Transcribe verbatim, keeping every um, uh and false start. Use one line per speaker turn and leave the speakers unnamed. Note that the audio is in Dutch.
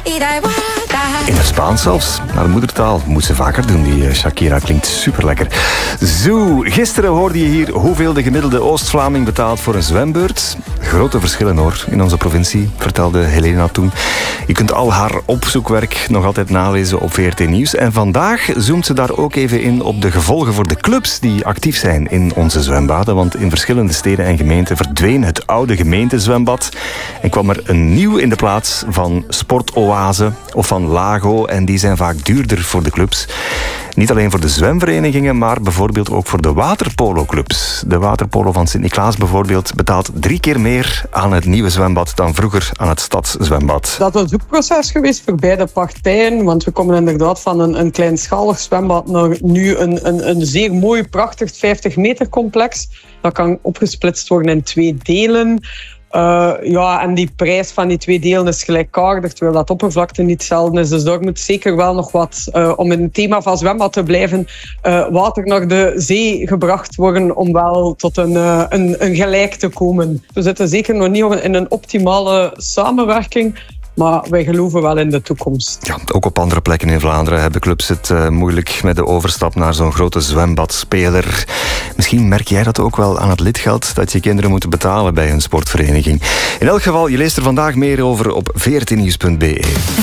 In het Spaans zelfs. Naar de moedertaal. Moet ze vaker doen, die Shakira. Klinkt super lekker. Zo, gisteren hoorde je hier hoeveel de gemiddelde Oost-Vlaming betaalt voor een zwembeurt. Grote verschillen hoor, in onze provincie, vertelde Helena toen. Je kunt al haar opzoekwerk nog altijd nalezen op V R T Nieuws. En vandaag zoomt ze daar ook even in op de gevolgen voor de clubs die actief zijn in onze zwembaden. Want in verschillende steden en gemeenten verdween het oude gemeentezwembad en kwam er een nieuw in de plaats van Sportoase of van Lago. En die zijn vaak duurder voor de clubs. Niet alleen voor de zwemverenigingen, maar bijvoorbeeld ook voor de waterpoloclubs. De waterpolo van Sint-Niklaas bijvoorbeeld betaalt drie keer meer aan het nieuwe zwembad dan vroeger aan het stadszwembad.
Dat is een zoekproces geweest voor beide partijen, want we komen inderdaad van een, een kleinschalig zwembad naar nu een, een, een zeer mooi, prachtig vijftig meter complex. Dat kan opgesplitst worden in twee delen. Uh, ja, en die prijs van die twee delen is gelijkaardig, terwijl dat oppervlakte niet hetzelfde is. Dus daar moet zeker wel nog wat, uh, om in het thema van zwembad te blijven, uh, water naar de zee gebracht worden om wel tot een, uh, een, een gelijk te komen. We zitten zeker nog niet in een optimale samenwerking, maar wij geloven wel in de toekomst.
Ja, ook op andere plekken in Vlaanderen hebben clubs het uh, moeilijk met de overstap naar zo'n grote zwembadspeler. Misschien merk jij dat ook wel aan het lidgeld dat je kinderen moeten betalen bij hun sportvereniging. In elk geval, je leest er vandaag meer over op v r t nieuws punt b e.